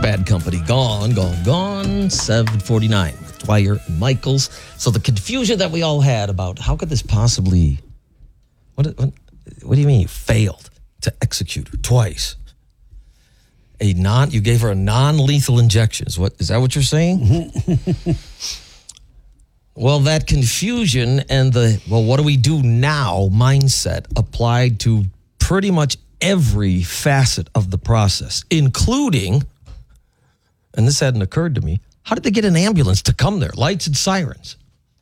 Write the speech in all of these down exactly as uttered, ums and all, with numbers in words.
Bad Company. Gone, gone, gone. seven forty-nine with Dwyer and Michaels. So the confusion that we all had about how could this possibly, what, what, what do you mean you failed to execute her twice? A non, you gave her a non-lethal injection. Is, what, is that what you're saying? Well, that confusion and the, well, what do we do now mindset applied to pretty much every facet of the process, including, and this hadn't occurred to me, how did they get an ambulance to come there? Lights and sirens.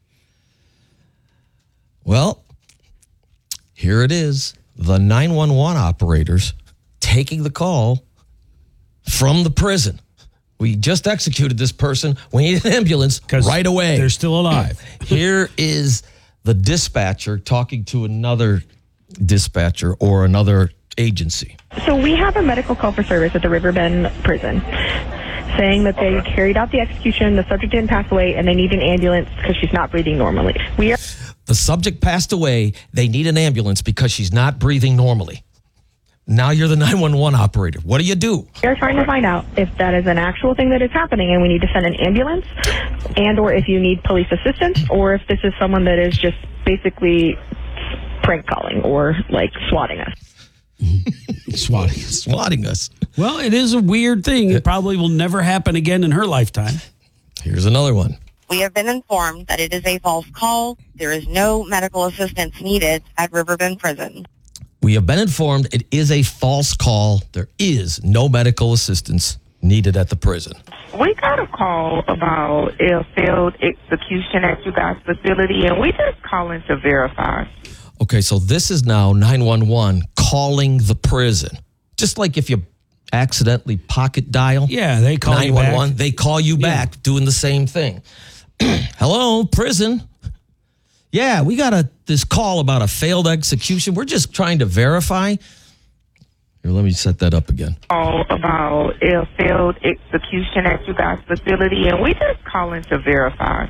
Well, here it is. The nine one one operators taking the call from the prison. We just executed this person. We need an ambulance right away. They're still alive. Here is the dispatcher talking to another dispatcher or another agency. So we have a medical call for service at the Riverbend prison saying that they carried out the execution, the subject didn't pass away, and they need an ambulance because she's not breathing normally. We are- the subject passed away. They need an ambulance because she's not breathing normally. Now you're the nine one one operator. What do you do? We're trying to find out if that is an actual thing that is happening and we need to send an ambulance, and or if you need police assistance, or if this is someone that is just basically prank calling or like swatting us. Swatting. Swatting us. Well, it is a weird thing. It probably will never happen again in her lifetime. Here's another one. We have been informed that it is a false call. There is no medical assistance needed at Riverbend Prison. We have been informed it is a false call. There is no medical assistance needed at the prison. We got a call about a failed execution at you guys' facility, and we just calling to verify. Okay, so this is now nine one one calling the prison. Just like if you accidentally pocket dial. Yeah, they call you nine one one, back. they call you Yeah. back doing the same thing. Hello, prison. Yeah, we got a this call about a failed execution. We're just trying to verify. Here, let me set that up again. Call about a failed execution at you guys' facility, and we just calling to verify.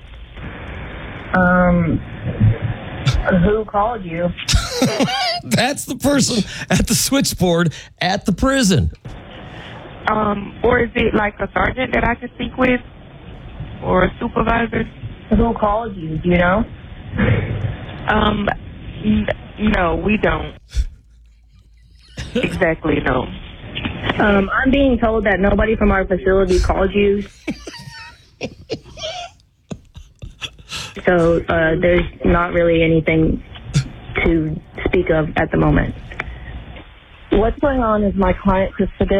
Um, who called you? That's the person at the switchboard at the prison. Um, or is it like a sergeant that I can speak with, or a supervisor? Who called you? Do you know? Um, n- no, we don't. Exactly, no. Um, I'm being told that nobody from our facility called you. So uh, there's not really anything to speak of at the moment. What's going on is my client, Chris Fidel,